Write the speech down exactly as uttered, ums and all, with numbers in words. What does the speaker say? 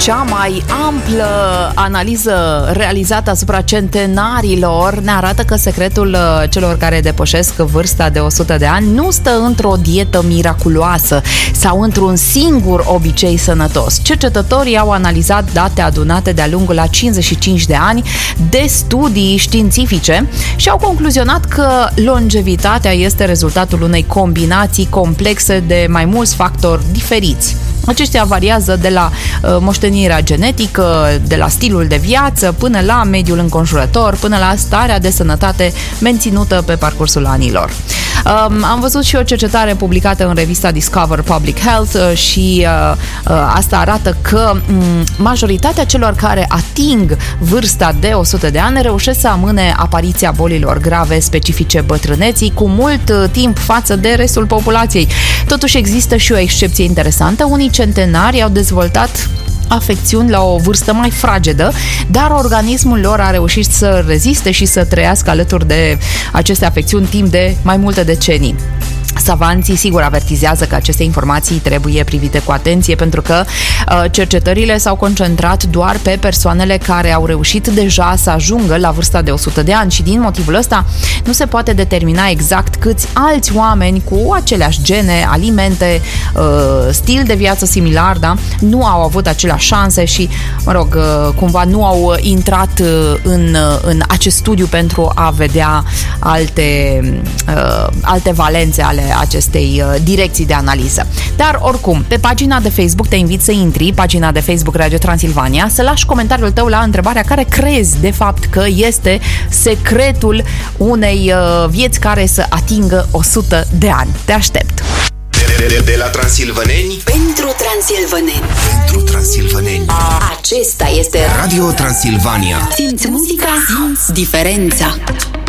cea mai amplă analiză realizată asupra centenarilor ne arată că secretul celor care depășesc vârsta de o sută de ani nu stă într-o dietă miraculoasă sau într-un singur obicei sănătos. Cercetătorii au analizat date adunate de-a lungul a cincizeci și cinci de ani de studii științifice și au concluzionat că longevitatea este rezultatul unei combinații complexe de mai mulți factori diferiți. Aceștia variază de la uh, moștenirea genetică, de la stilul de viață, până la mediul înconjurător, până la starea de sănătate menținută pe parcursul anilor. Um, am văzut și o cercetare publicată în revista Discover Public Health uh, și uh, uh, asta arată că um, majoritatea celor care ating vârsta de o sută de ani reușesc să amâne apariția bolilor grave specifice bătrâneții cu mult uh, timp față de restul populației. Totuși există și o excepție interesantă. Unii centenari au dezvoltat afecțiuni la o vârstă mai fragedă, dar organismul lor a reușit să reziste și să trăiască alături de aceste afecțiuni timp de mai multe decenii. Savanții, sigur, avertizează că aceste informații trebuie privite cu atenție pentru că uh, cercetările s-au concentrat doar pe persoanele care au reușit deja să ajungă la vârsta de o sută de ani și din motivul ăsta nu se poate determina exact câți alți oameni cu aceleași gene, alimente, uh, stil de viață similar, da, nu au avut aceleași șanse și, mă rog, uh, cumva nu au intrat uh, în, uh, în acest studiu pentru a vedea alte, uh, alte valențe ale acestei uh, direcții de analiză. Dar, oricum, pe pagina de Facebook te invit să intri, pagina de Facebook Radio Transilvania, să lași comentariul tău la întrebarea care crezi, de fapt, că este secretul unei uh, vieți care să atingă o sută de ani. Te aștept! De, de, de la transilvaneni pentru transilvaneni. Pentru transilvaneni. Acesta este Radio Transilvania. Simți muzica, simți diferența.